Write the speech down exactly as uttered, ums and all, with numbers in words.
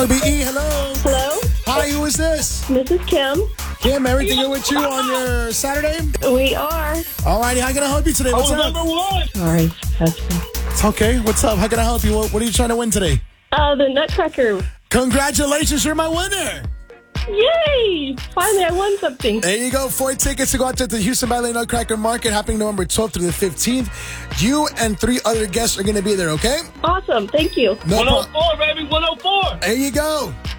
B E, hello. Hello? Hi, who is this? This is Kim. Kim, everything good with you on your Saturday? We are. Alrighty, how can I help you today? What's up? Number one. Sorry, husband. It's okay. What's up? How can I help you? What, what are you trying to win today? Uh, the Nutcracker. Congratulations, you're my winner. Yay! Finally, I won something. There you go. Four tickets to go out to the Houston Valley Nutcracker Market happening November twelfth through the fifteenth. You and three other guests are going to be there, okay? Awesome. Thank you. No one oh problem. four, baby, one oh four. There you go.